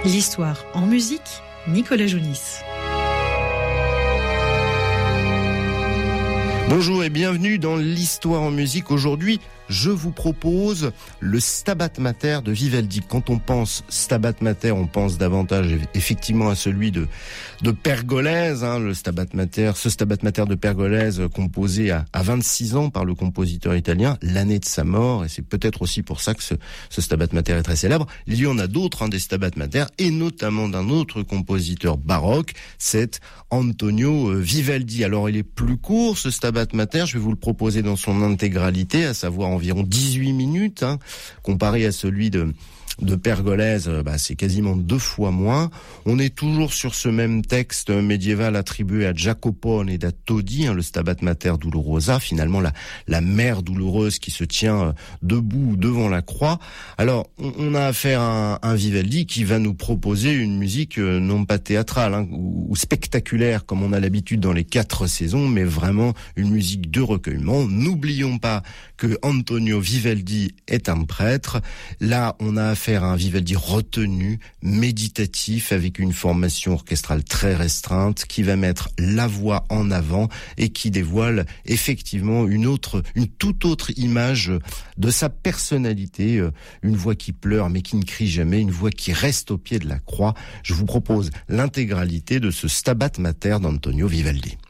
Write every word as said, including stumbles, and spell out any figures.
L'histoire en musique, Nicolas Jounis. Bonjour et bienvenue dans l'histoire en musique. Aujourd'hui, je vous propose le Stabat Mater de Vivaldi. Quand on pense Stabat Mater, on pense davantage effectivement à celui de, de Pergolèse, hein, le Stabat Mater, ce Stabat Mater de Pergolèse composé à, à vingt-six ans par le compositeur italien, l'année de sa mort, et c'est peut-être aussi pour ça que ce, ce Stabat Mater est très célèbre. Il y en a d'autres, hein, des Stabat Mater, et notamment d'un autre compositeur baroque, c'est Antonio Vivaldi. Alors il est plus court ce Stabat Mater, je vais vous le proposer dans son intégralité, à savoir environ dix-huit minutes, hein, comparé à celui de de Pergolèse, bah, c'est quasiment deux fois moins. On est toujours sur ce même texte médiéval attribué à Jacopone da Todi, hein, le Stabat Mater Dolorosa, finalement la, la mère douloureuse qui se tient debout devant la croix. Alors, on, on a affaire à un, un Vivaldi qui va nous proposer une musique non pas théâtrale, hein, ou, ou spectaculaire comme on a l'habitude dans les quatre saisons, mais vraiment une musique de recueillement. N'oublions pas que Antonio Vivaldi est un prêtre. Là, on a affaire à un Vivaldi retenu, méditatif, avec une formation orchestrale très restreinte, qui va mettre la voix en avant et qui dévoile effectivement une autre, une toute autre image de sa personnalité, une voix qui pleure mais qui ne crie jamais, une voix qui reste au pied de la croix. Je vous propose l'intégralité de ce Stabat Mater d'Antonio Vivaldi.